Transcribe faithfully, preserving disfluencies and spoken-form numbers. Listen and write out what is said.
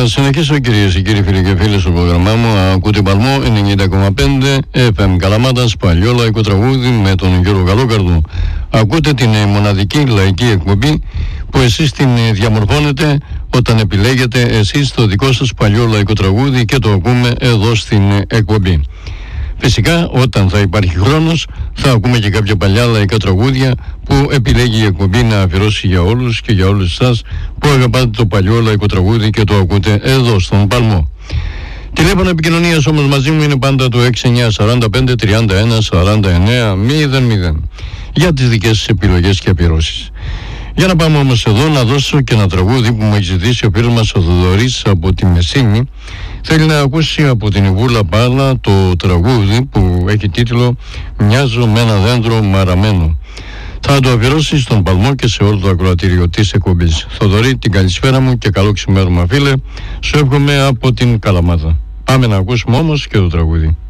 Θα συνεχίσω, κυρίες και κύριοι φίλοι και φίλες, στο πρόγραμμά μου. Ακούτε Παλμό ενενήντα κόμμα πέντε εφ εμ Καλαμάτας, παλιό λαϊκό τραγούδι με τον Γιώργο Καλόκαρδο. Ακούτε την μοναδική λαϊκή εκπομπή που εσείς την διαμορφώνετε όταν επιλέγετε εσείς το δικό σας παλιό λαϊκό τραγούδι και το ακούμε εδώ στην εκπομπή. Φυσικά, όταν θα υπάρχει χρόνος, θα ακούμε και κάποια παλιά λαϊκά τραγούδια που επιλέγει η εκπομπή να αφιερώσει για όλους και για όλους εσάς που αγαπάτε το παλιό λαϊκό τραγούδι και το ακούτε εδώ στον Παλμό. Τηλέφωνο επικοινωνίας όμως μαζί μου είναι πάντα το έξι εννιά τέσσερα πέντε τριάντα ένα σαράντα εννέα μηδέν μηδέν για τις δικές σας επιλογές και αφιερώσεις. Για να πάμε όμως εδώ να δώσω και ένα τραγούδι που μου έχει ζητήσει ο φίλος μας ο Θοδωρής από τη Μεσίνη. Θέλει να ακούσει από την Βούλα Πάλα το τραγούδι που έχει τίτλο «Μοιάζω με ένα δέντρο μαραμένο». Θα το αφιερώσει στον Παλμό και σε όλο το ακροατήριο της εκπομπής. Θοδωρή, την καλησπέρα μου και καλό ξημέρωμα, φίλε. Σου εύχομαι από την Καλαμάτα. Πάμε να ακούσουμε όμως και το τραγούδι.